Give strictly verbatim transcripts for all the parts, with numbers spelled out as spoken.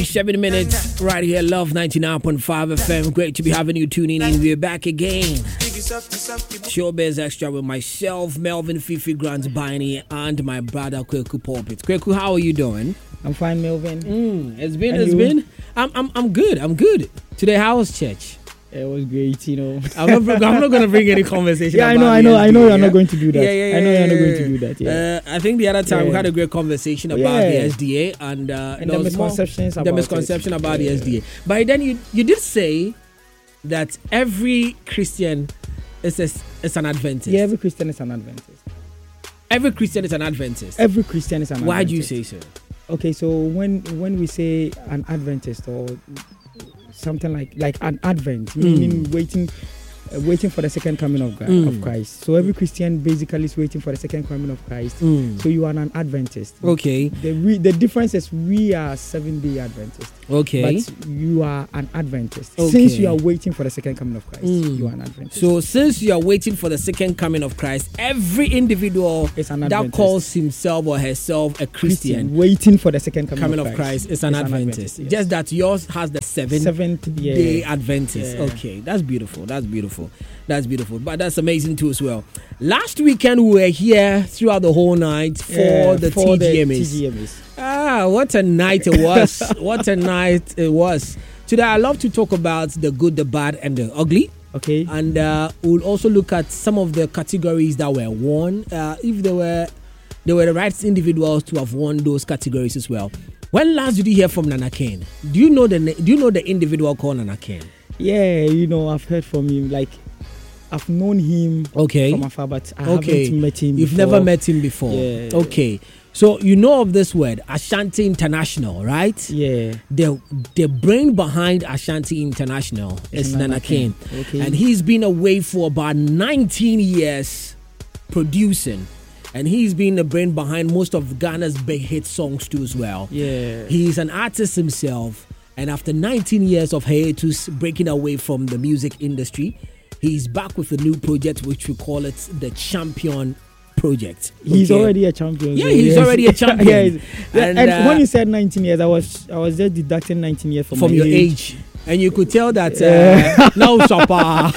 thirty-seven minutes right here, Love ninety-nine point five F M. Great to be having you tuning in. We're back again. Showbiz Extra with myself, Melvin Fifi Grant Biney, and my brother Kweku Pulpit. Kweku, how are you doing? I'm fine, Melvin. Mm, it's been, and it's you? been. I'm, I'm, I'm good. I'm good. Today, how was church? It was great, you know. I'm not, I'm not going to bring any conversation. Yeah, I about know, I know, I know you're yeah? not going to do that. Yeah, yeah, yeah. I know yeah, you're not yeah, going to do that. Yeah. Uh, I think the other time yeah. we had a great conversation about yeah. the S D A and, uh, and the misconceptions more, about the misconception it. about yeah. the S D A. But then you, you did say that every Christian is, a, is an Adventist. Yeah, every Christian is an Adventist. Every Christian is an Adventist. Every Christian is an Why Adventist. do you say so? Okay, so when when we say an Adventist or something like like an Advent, mm. meaning waiting uh, waiting for the second coming of God, mm. of Christ. So every Christian basically is waiting for the second coming of Christ. Mm. So you are an Adventist. Okay. The re- the difference is we are seven day Adventists. Okay. But you are an Adventist. Okay. Since you are waiting for the second coming of Christ, mm. you are an Adventist. So since you are waiting for the second coming of Christ, every individual that calls himself or herself a Christian, Christian waiting for the second coming, coming of, of Christ, Christ is an is Adventist. An Adventist yes. Just that yours has the seven seventh yeah. day Adventist. Yeah. Okay, that's beautiful. That's beautiful. That's beautiful. But that's amazing too as well. Last weekend we were here throughout the whole night for yeah, the for T G M S. The T G M S. Ah, what a night it was. What a night it was. Today I love to talk about the good, the bad, and the ugly. Okay. And uh, we'll also look at some of the categories that were won. Uh, if they were they were the right individuals to have won those categories as well. When last did you hear from Nana Kane? Do you know the do you know the individual called Nana Kane? Yeah, you know, I've heard from him. Like, I've known him okay. from afar, but I okay. haven't met him You've before. never met him before? Yeah. Okay. So you know of this word, Ashanti International, right? Yeah. The the brain behind Ashanti International it's is Nana Kane. Okay. And he's been away for about nineteen years producing. And he's been the brain behind most of Ghana's big hit songs too as well. Yeah. He's an artist himself. And after nineteen years of hiatus, breaking away from the music industry, he's back with a new project, which we call it the Champion Project. He's okay. already a champion. Yeah, so he's yes. already a champion. yeah, and, and uh, when you said nineteen years, I was I was just deducting nineteen years from, from my your age. age. And you could tell that uh, no supper.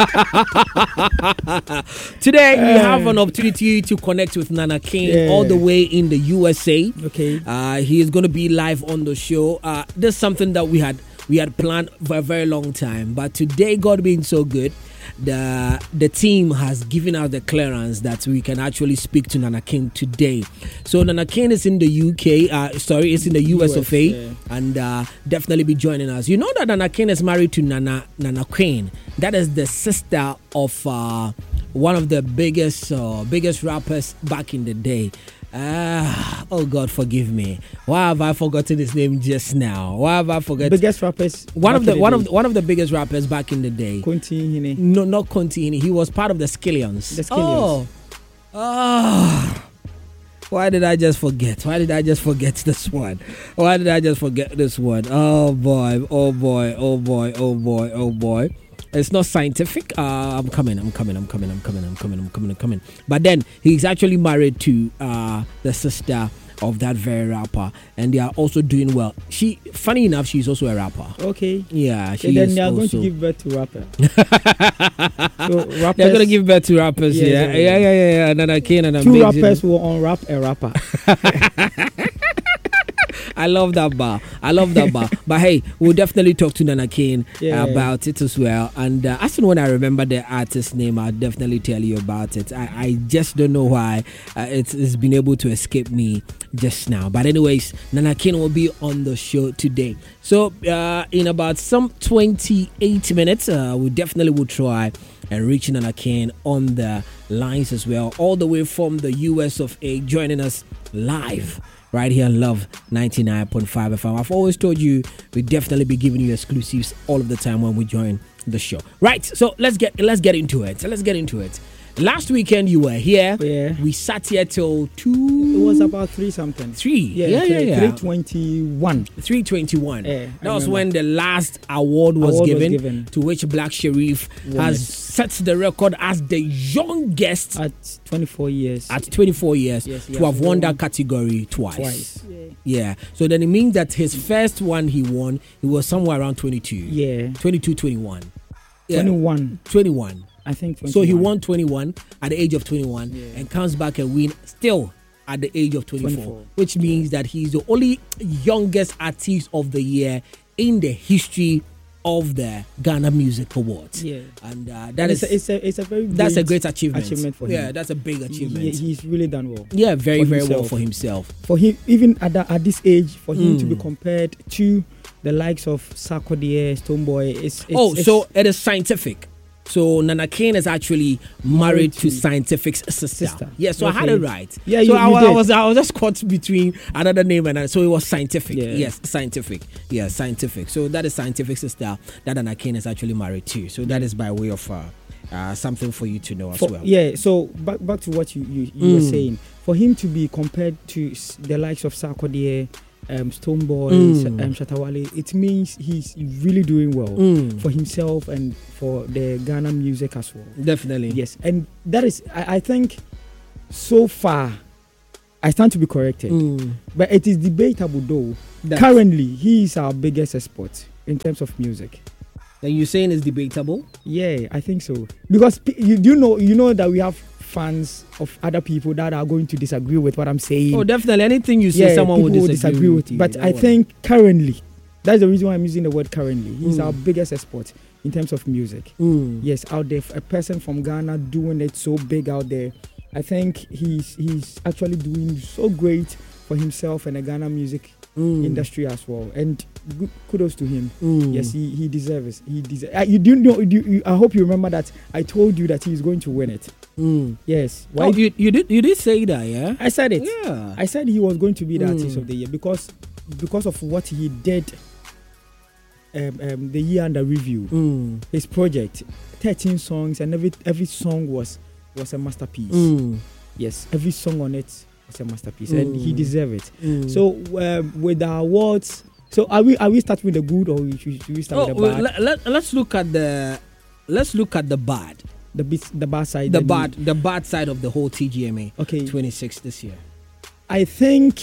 Today we have an opportunity to connect with Nana Kane yeah. all the way in the U S A. Okay. Uh, he is going to be live on the show. Uh, this is something that we had we had planned for a very long time, but today, God being so good, the the team has given us the clearance that we can actually speak to Nana Kane today. So Nana Kane is in the U K, uh, sorry, it's in the U S of A, yeah. and uh, definitely be joining us. You know that Nana Kane is married to Nana Nana Queen. That is the sister of uh, one of the biggest uh, biggest rappers back in the day. Ah, oh God, forgive me. Why have I forgotten his name just now? Why have I forgotten? Biggest rappers. One of the, the one day. of the, one of the biggest rappers back in the day. Kunti Hine. No, not Kunti Hine. He was part of the Skillions. The Skillions. Oh, oh. Why did I just forget? Why did I just forget this one? Why did I just forget this one? Oh boy! Oh boy! Oh boy! Oh boy! Oh boy! It's not scientific. Uh, I'm coming. I'm coming. I'm coming. I'm coming. I'm coming. I'm coming. I'm coming. But then he's actually married to uh, the sister of that very rapper, and they are also doing well. She, funny enough, she's also a rapper. Okay. Yeah, she so then is they are also going to give birth to rapper. so rappers, they're going to give birth to rappers. Yeah, Yeah, yeah, yeah, yeah, yeah. yeah. And then I came and I'm two rappers will unwrap a rapper. I love that bar. I love that bar. But hey, we'll definitely talk to Nana Kane yeah. about it as well. And uh, as soon when I remember the artist's name, I'll definitely tell you about it. I, I just don't know why uh, it's, it's been able to escape me just now. But anyways, Nana Kane will be on the show today. So uh, in about some twenty-eight minutes, uh, we definitely will try and reach Nana Kane on the lines as well, all the way from the U S of A, joining us live right here on Love ninety-nine point five F M. I've always told you we definitely be giving you exclusives all of the time when we join the show. Right, so let's get let's get into it. So let's get into it. Last weekend you were here. Yeah. We sat here till two. It was about three something. Three. Yeah, yeah, yeah. yeah. three twenty-one. three twenty-one. Yeah, that I was remember. when the last award was, Award given, was given, to which Black Sherif Won has it. set the record as the youngest At twenty-four years. at twenty-four years Yes, he to have has won won that category twice. Twice. Yeah. Yeah. So then it means that his first one he won, he was somewhere around twenty-two. Yeah. twenty-two, twenty-one. Yeah. twenty-one. twenty-one. I think twenty-one. So he won twenty-one at the age of twenty-one Yeah. and comes back and win still at the age of twenty-four, twenty-four. which means that he's the only youngest artist of the year in the history of the Ghana Music Awards. Yeah. And uh, that And is it's a, it's a it's a very that's a great great achievement. achievement for him. Yeah, that's a big achievement. He, he's really done well. yeah, very for very well himself. for himself. For him, even at that, at this age, for him to be Mm. compared to the likes of Sarkodie, Stonebwoy, it's, it's oh, it's, so it is scientific. So Nana King is actually married, Married to, to Scientific's sister. sister. Yeah, so I had Okay. it right. Yeah, so you- I, you wa- I did. was I was just caught between another name and another. So it was Scientific. Yeah. Yes, Scientific. Yeah, Scientific. So that is Scientific sister that Nana King is actually married to. So that is by way of uh, uh, something for you to know as for, well. yeah. So back back to what you you, you were Mm. saying. For him to be compared to s- the likes of Sarkodie, um, Stonebwoy, Mm. um, Shatawale, it means he's really doing well Mm, for himself and for the Ghana music as well. definitely. Yes, and that is I, I think so far I stand to be corrected, Mm, but it is debatable though. that's- Currently, he is our biggest export in terms of music. Then you're saying it's debatable? Yeah, I think so. Because p- you do know, you know that we have fans of other people that are going to disagree with what I'm saying. Oh, definitely. Anything you say, yeah, someone people will disagree, with. you. But That I one. think currently, that's the reason why I'm using the word currently. He's Mm. our biggest export in terms of music. Mm. Yes, out there, a person from Ghana doing it so big out there. I think he's he's actually doing so great for himself and the Ghana music Mm. industry as well. And good, kudos to him. Mm. Yes, he, he deserves. He deserves. Uh, you do know. You, you, I hope you remember that I told you that he's going to win it. Mm. Yes. Why? Oh, you, you did you did say that, yeah? I said it. Yeah. I said he was going to be the Mm. artist of the year because because of what he did. Um, um, the year under review, Mm. his project, thirteen songs, and every every song was was a masterpiece. Mm. Yes, every song on it was a masterpiece, and he Mm. deserved it. Mm. So um, with the awards, so are we are we starting with the good or should, should we start oh, with the well, bad? let, let, let's look at the let's look at the bad. the bit, the bad side. The then bad the bad side of the whole T G M A Okay, twenty-six this year. I think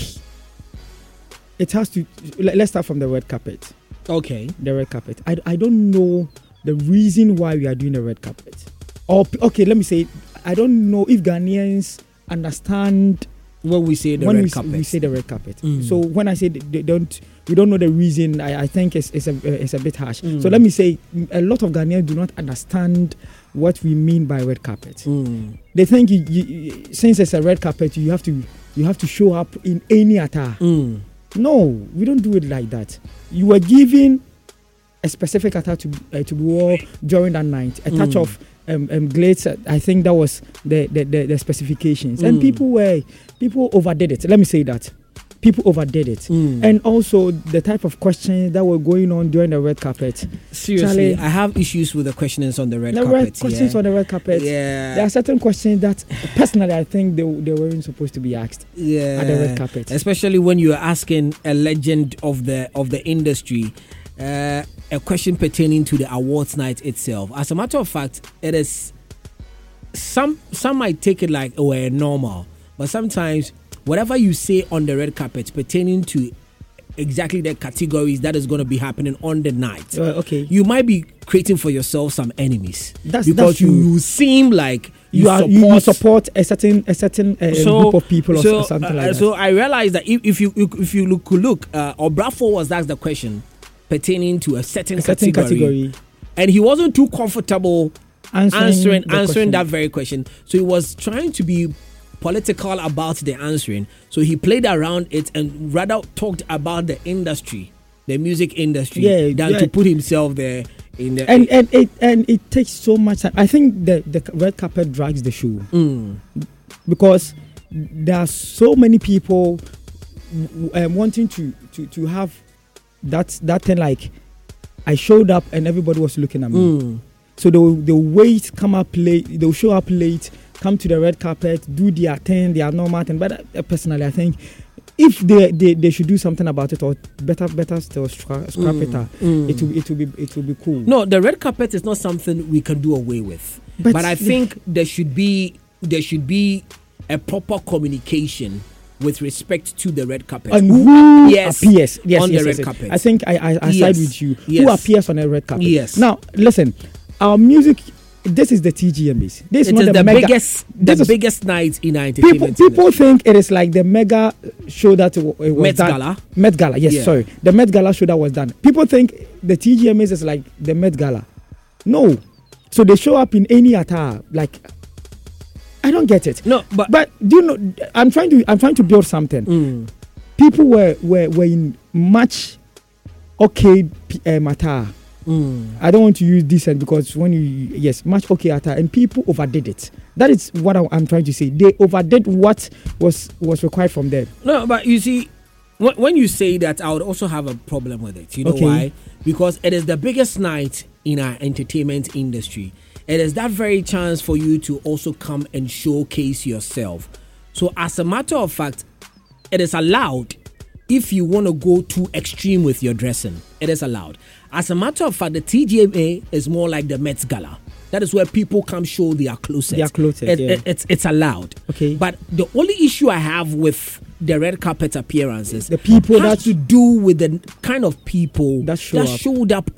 it has to. let- Let's start from the red carpet. Okay. The red carpet. I, I don't know the reason why we are doing the red carpet. Or p- okay, let me say, I don't know if Ghanaians understand When we say the when red we, s- carpet. we say the red carpet. Mm. So when I say they they don't, we don't know the reason. I, I think it's it's a uh, it's a bit harsh. Mm. So let me say, mm, a lot of Ghanaians do not understand what we mean by red carpet. Mm. They think you, you, you- since it's a red carpet, you have to you have to show up in any attire. Mm. No, we don't do it like that. You were given a specific attire to uh, to be worn during that night. A touch Mm. of um, um, glades. uh, I think that was the the, the, the specifications. Mm. And people were people overdid it. Let me say that people overdid it. Mm. And also the type of questions that were going on during the red carpet. Seriously, Charlie- I have issues with the questions on the red the carpet. red questions yeah. on the red carpet. yeah. There are certain questions that personally I think they, they weren't supposed to be asked yeah. at the red carpet. Especially when you're asking a legend of the of the industry uh, a question pertaining to the awards night itself. As a matter of fact, it is some some might take it like oh we're normal, but sometimes whatever you say on the red carpet pertaining to exactly the categories that is going to be happening on the night, Uh, okay. you might be creating for yourself some enemies That's- because that's true. you, you seem like you, You, are support, you, you support a certain a certain uh, group of people or so, s- something uh, like that. So I realized that if, if you if you look could look, uh, Obrafo was asked the question pertaining to a certain, a certain category, category. and he wasn't too comfortable Answering, answering the answering question. that very question. So he was trying to be political about the answering. So he played around it and rather talked about the industry, the music industry, Yeah, than yeah. to put himself there in the And and it and it takes so much time. I think the the red carpet drags the show Mm. because there are so many people w- w- um, wanting to, to to have that that thing like I showed up and everybody was looking at me. Mm. So they'll they'll wait, come up late, they'll show up late come to the red carpet, do their thing, their normal thing. But uh, personally, I think if they, they, they should do something about it, or better better still scrap, scrap mm, it, uh, mm. it will it will be it will be cool. No, the red carpet is not something we can do away with. But, but I think there should be there should be a proper communication with respect to the red carpet. And who appears, appears yes, on yes, the yes, red yes. carpet? I think I I, I yes. side with you. Yes. Who appears on the red carpet? Yes. Now listen, our music. This is the T G M As. This is it not is the, the mega, biggest, the is, biggest night in our people, entertainment people industry. think it is like the mega show that it was Met done. Gala. Met Gala, yes, Yeah. sorry. The Met Gala show that was done. People think the T G M As is like the Met Gala. No. So they show up in any attire. Like, I don't get it. No, but but do you know? I'm trying to. I'm trying to build something. Mm. People were were were in much okay um, attire. Mm. I don't want to use decent because when you yes much okay attire and people overdid it. That is what I, I'm trying to say. They overdid what was was required from them. No, but you see, when, when you say that, I would also have a problem with it. You know Okay. why? Because it is the biggest night in our entertainment industry. It is that very chance for you to also come and showcase yourself. So as a matter of fact, it is allowed if you want to go too extreme with your dressing. It is allowed. As a matter of fact, the T G M A is more like the Met Gala. That is where people come show their clothes. Their clothes, It, yeah. it, it's, it's allowed. Okay. But the only issue I have with the red carpet appearances, The people has that- to do with the kind of people That show that up. showed up